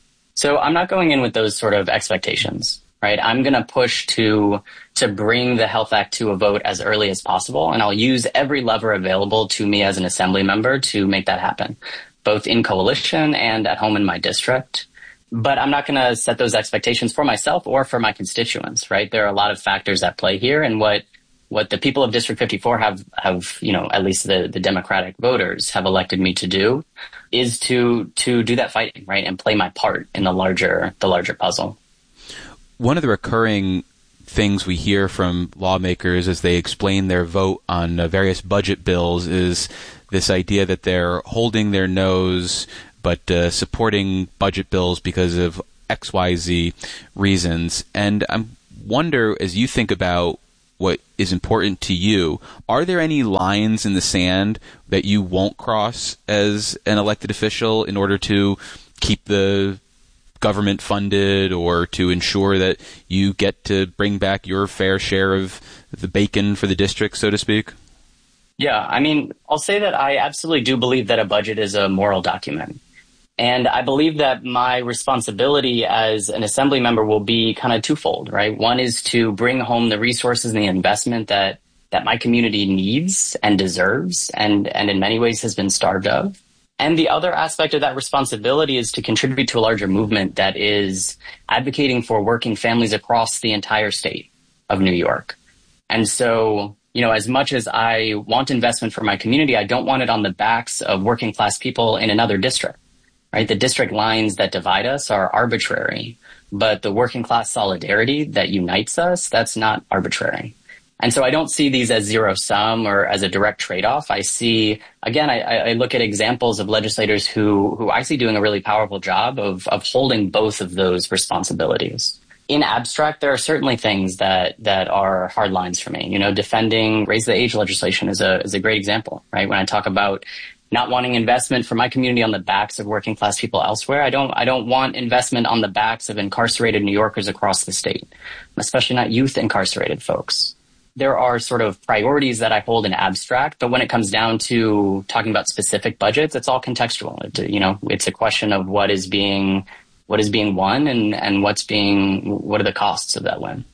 So I'm not going in with those sort of expectations, right? I'm going to push to to bring the Health Act to a vote as early as possible, and I'll use every lever available to me as an assembly member to make that happen, both in coalition and at home in my district. But I'm not going to set those expectations for myself or for my constituents, right? There are a lot of factors at play here, and what what the people of District fifty-four have, have, you know, at least the, the Democratic voters have elected me to do is to to do that fighting, right, and play my part in the larger the larger puzzle. One of the recurring things we hear from lawmakers as they explain their vote on uh, various budget bills is this idea that they're holding their nose but uh, supporting budget bills because of X Y Z reasons. And I wonder, as you think about what is important to you, are there any lines in the sand that you won't cross as an elected official in order to keep the government funded or to ensure that you get to bring back your fair share of the bacon for the district, so to speak? Yeah, I mean, I'll say that I absolutely do believe that a budget is a moral document. And I believe that my responsibility as an assembly member will be kind of twofold, right? One is to bring home the resources and the investment that, that my community needs and deserves and, and in many ways has been starved of. And the other aspect of that responsibility is to contribute to a larger movement that is advocating for working families across the entire state of New York. And so, you know, as much as I want investment for my community, I don't want it on the backs of working class people in another district. Right, the district lines that divide us are arbitrary, but the working class solidarity that unites us, that's not arbitrary. And so I don't see these as zero sum or as a direct trade-off. I see, again, I, I look at examples of legislators who, who I see doing a really powerful job of, of holding both of those responsibilities. In abstract, there are certainly things that, that are hard lines for me. You know, defending raise the age legislation is a, is a great example, right? When I talk about not wanting investment for my community on the backs of working class people elsewhere. I don't, I don't want investment on the backs of incarcerated New Yorkers across the state, especially not youth incarcerated folks. There are sort of priorities that I hold in abstract, but when it comes down to talking about specific budgets, it's all contextual. It, you know, it's a question of what is being, what is being won and, and what's being, what are the costs of that win.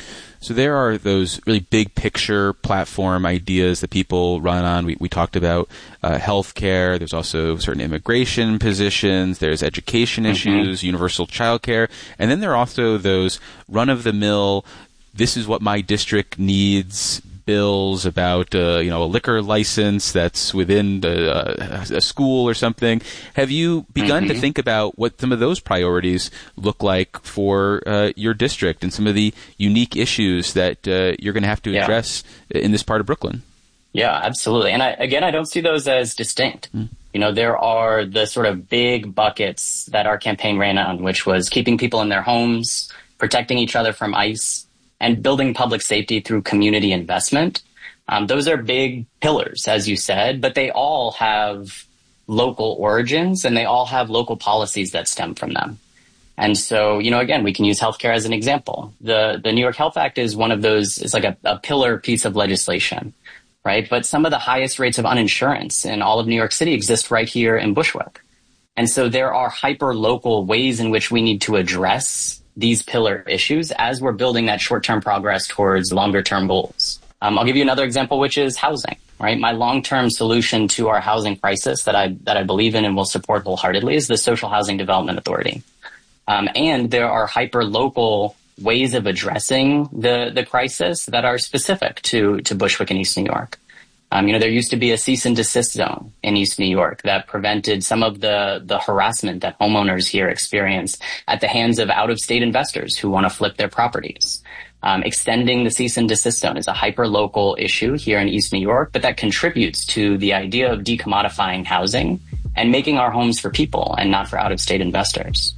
So there are those really big picture platform ideas that people run on. We, we talked about uh, healthcare. There's also certain immigration positions. There's education mm-hmm. issues, universal childcare. And then there are also those run-of-the-mill, this is what my district needs bills about, uh, you know, a liquor license that's within the, uh, a school or something. Have you begun mm-hmm. to think about what some of those priorities look like for uh, your district and some of the unique issues that uh, you're going to have to yeah. address in this part of Brooklyn? Yeah, absolutely. And I, again, I don't see those as distinct. Mm. You know, there are the sort of big buckets that our campaign ran on, which was keeping people in their homes, protecting each other from ICE, and building public safety through community investment. Um, those are big pillars, as you said, but they all have local origins and they all have local policies that stem from them. And so, you know, again, we can use healthcare as an example. The the New York Health Act is one of those, it's like a, a pillar piece of legislation, right? But some of the highest rates of uninsurance in all of New York City exist right here in Bushwick. And so there are hyper-local ways in which we need to address these pillar issues as we're building that short-term progress towards longer-term goals. Um, I'll give you another example, which is housing, right? My long-term solution to our housing crisis that I that I believe in and will support wholeheartedly is the Social Housing Development Authority. Um, and there are hyper-local ways of addressing the, the crisis that are specific to, to Bushwick and East New York. Um, you know, there used to be a cease and desist zone in East New York that prevented some of the, the harassment that homeowners here experience at the hands of out-of-state investors who want to flip their properties. Um, extending the cease and desist zone is a hyper-local issue here in East New York, but that contributes to the idea of decommodifying housing and making our homes for people and not for out-of-state investors.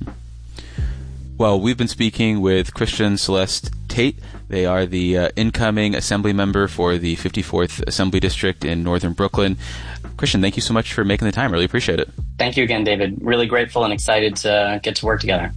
Well, we've been speaking with Christian Celeste Tate. They are the uh, incoming assembly member for the fifty-fourth Assembly District in Northern Brooklyn. Christian, thank you so much for making the time. Really appreciate it. Thank you again, David. Really grateful and excited to get to work together.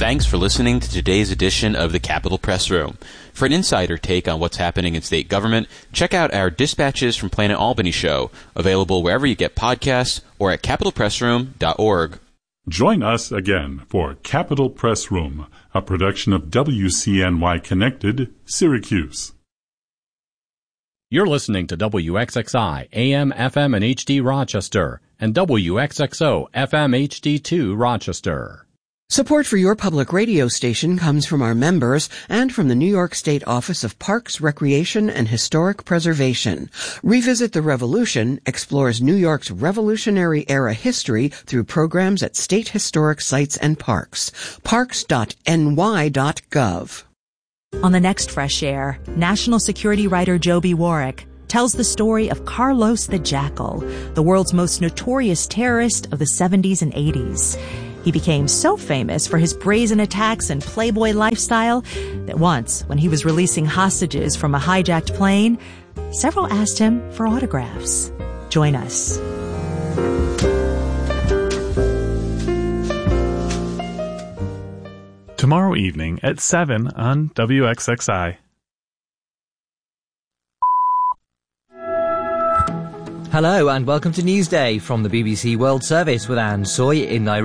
Thanks for listening to today's edition of the Capitol Press Room. For an insider take on what's happening in state government, check out our Dispatches from Planet Albany show, available wherever you get podcasts or at capitol press room dot org. Join us again for Capitol Press Room, a production of W C N Y Connected, Syracuse. You're listening to W X X I, A M, F M, and H D Rochester, and W X X O, F M, H D two Rochester. Support for your public radio station comes from our members and from the New York State Office of Parks, Recreation, and Historic Preservation. Revisit the Revolution explores New York's Revolutionary-era history through programs at state historic sites and parks. parks dot n y dot gov. On the next Fresh Air, national security writer Joby Warwick tells the story of Carlos the Jackal, the world's most notorious terrorist of the seventies and eighties. He became so famous for his brazen attacks and playboy lifestyle that once, when he was releasing hostages from a hijacked plane, several asked him for autographs. Join us. Tomorrow evening at seven on W X X I. Hello and welcome to Newsday from the B B C World Service with Anne Soy in Nairobi.